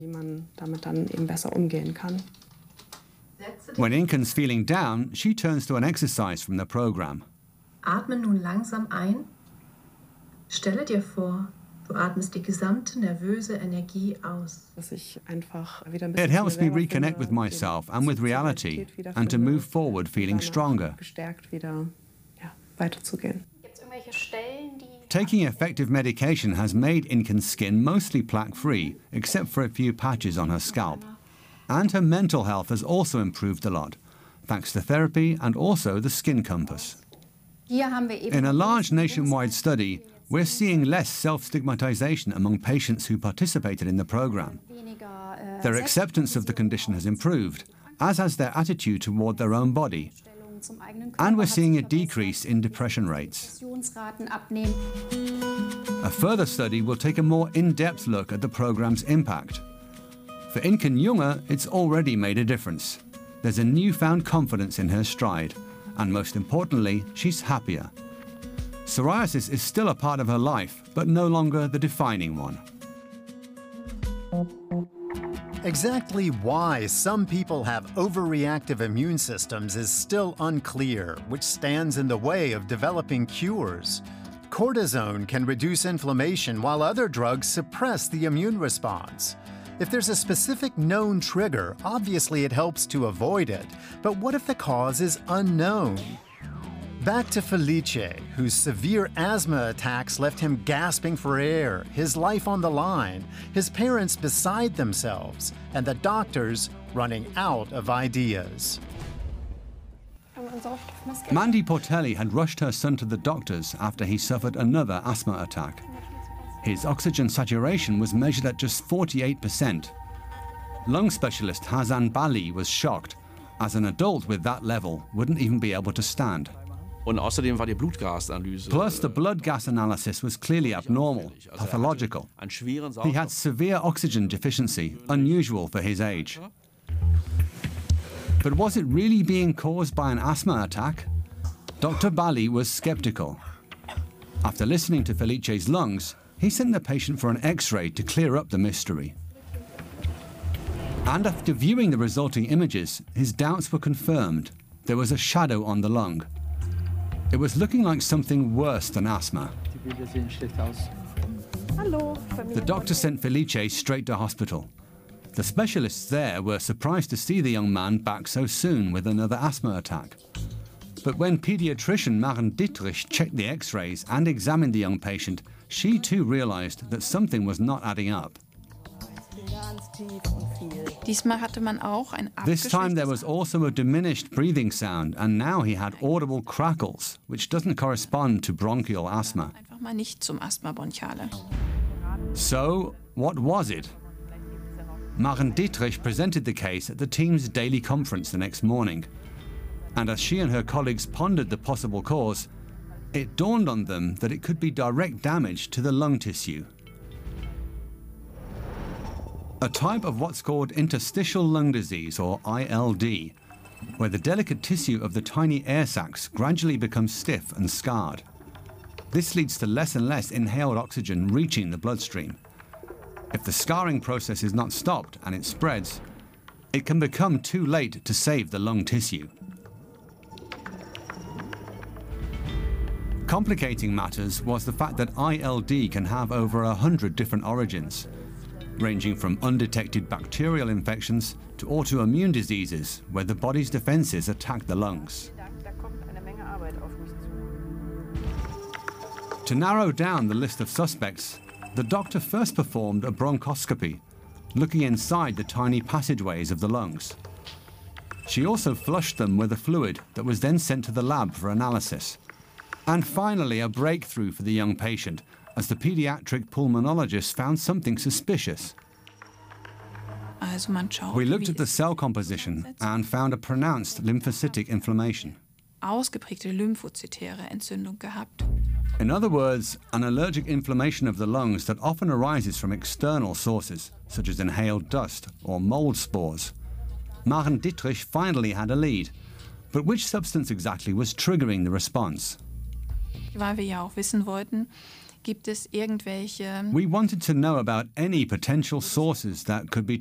Wie man damit dann eben besser umgehen kann. When Inken's feeling down, she turns to an exercise from the program. Atme nun langsam ein. Stelle dir vor, du atmest die gesamte nervöse Energie aus. Dass ich einfach wieder ein It bisschen helps me selber reconnect finde, with myself and with reality Stabilität wieder and to finde, move forward feeling danach stronger. Gestärkt wieder weiterzugehen. Gibt's irgendwelche Stellen, die Taking effective medication has made Inken's skin mostly plaque-free, except for a few patches on her scalp. And her mental health has also improved a lot, thanks to therapy and also the Skin Compass. In a large nationwide study, we're seeing less self-stigmatization among patients who participated in the program. Their acceptance of the condition has improved, as has their attitude toward their own body. And we're seeing a decrease in depression rates. A further study will take a more in-depth look at the program's impact. For Inken Junge, it's already made a difference. There's a newfound confidence in her stride, and most importantly, she's happier. Psoriasis is still a part of her life, but no longer the defining one. Exactly why some people have overreactive immune systems is still unclear, which stands in the way of developing cures. Cortisone can reduce inflammation while other drugs suppress the immune response. If there's a specific known trigger, obviously it helps to avoid it. But what if the cause is unknown? Back to Felice, whose severe asthma attacks left him gasping for air, his life on the line, his parents beside themselves, and the doctors running out of ideas. Mandy Portelli had rushed her son to the doctors after he suffered another asthma attack. His oxygen saturation was measured at just 48%. Lung specialist Hazan Bali was shocked, as an adult with that level wouldn't even be able to stand. Plus, the blood gas analysis was clearly abnormal, pathological. He had severe oxygen deficiency, unusual for his age. But was it really being caused by an asthma attack? Dr. Bali was skeptical. After listening to Felice's lungs, he sent the patient for an X-ray to clear up the mystery. And after viewing the resulting images, his doubts were confirmed. There was a shadow on the lung. It was looking like something worse than asthma. The doctor sent Felice straight to hospital. The specialists there were surprised to see the young man back so soon with another asthma attack. But when pediatrician Maren Dittrich checked the X-rays and examined the young patient, she too realized that something was not adding up. This time there was also a diminished breathing sound, and now he had audible crackles, which doesn't correspond to bronchial asthma. So, what was it? Maren Dittrich presented the case at the team's daily conference the next morning. And as she and her colleagues pondered the possible cause, it dawned on them that it could be direct damage to the lung tissue. A type of what's called interstitial lung disease, or ILD, where the delicate tissue of the tiny air sacs gradually becomes stiff and scarred. This leads to less and less inhaled oxygen reaching the bloodstream. If the scarring process is not stopped and it spreads, it can become too late to save the lung tissue. Complicating matters was the fact that ILD can have over 100 different origins, ranging from undetected bacterial infections to autoimmune diseases where the body's defenses attack the lungs. To narrow down the list of suspects, the doctor first performed a bronchoscopy, looking inside the tiny passageways of the lungs. She also flushed them with a fluid that was then sent to the lab for analysis. And finally, a breakthrough for the young patient, as the pediatric pulmonologist found something suspicious. We looked at the cell composition and found a pronounced lymphocytic inflammation. In other words, an allergic inflammation of the lungs that often arises from external sources, such as inhaled dust or mold spores. Maren Dittrich finally had a lead, but which substance exactly was triggering the response? Gibt es irgendwelche We wanted to know about any potential sources that could be